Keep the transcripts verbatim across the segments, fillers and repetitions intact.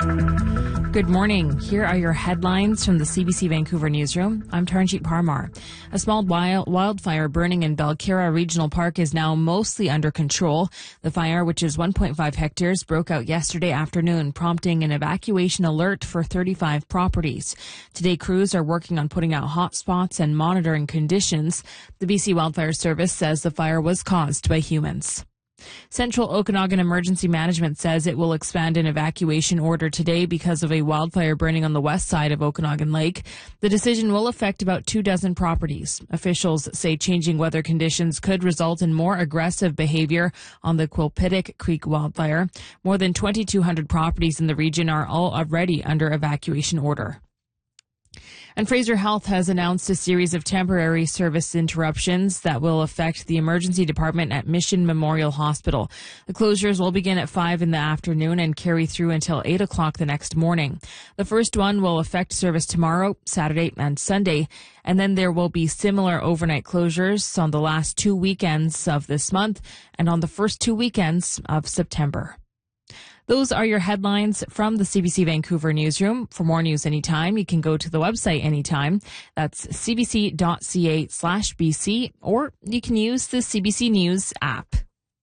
Good morning. Here are your headlines from the C B C Vancouver newsroom. I'm Taranjeet Parmar. A small wild wildfire burning in Belkira Regional Park is now mostly under control. The fire, which is one point five hectares, broke out yesterday afternoon, prompting an evacuation alert for thirty-five properties. Today, crews are working on putting out hotspots and monitoring conditions. The B C Wildfire Service says the fire was caused by humans. Central Okanagan Emergency Management says it will expand an evacuation order today because of a wildfire burning on the west side of Okanagan Lake. The decision will affect about two dozen properties. Officials say changing weather conditions could result in more aggressive behavior on the Quilpitic Creek wildfire. More than twenty-two hundred properties in the region are already under evacuation order. And Fraser Health has announced a series of temporary service interruptions that will affect the emergency department at Mission Memorial Hospital. The closures will begin at five in the afternoon and carry through until eight o'clock the next morning. The first one will affect service tomorrow, Saturday, and Sunday, and then there will be similar overnight closures on the last two weekends of this month and on the first two weekends of September. Those are your headlines from the C B C Vancouver newsroom. For more news anytime, you can go to the website anytime. That's cbc.ca slash BC, or you can use the C B C News app.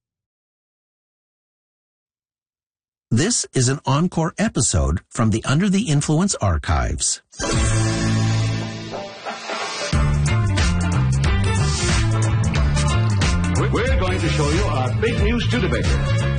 This is an encore episode from the Under the Influence archives. We're going to show you our big new Studebaker.